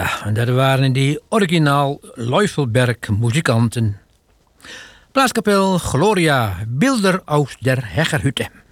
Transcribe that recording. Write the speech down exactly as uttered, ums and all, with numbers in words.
Ja, en dat waren die originaal Leuvelberg muzikanten. Blaaskapel Gloria Bilder aus der Heggerhütte.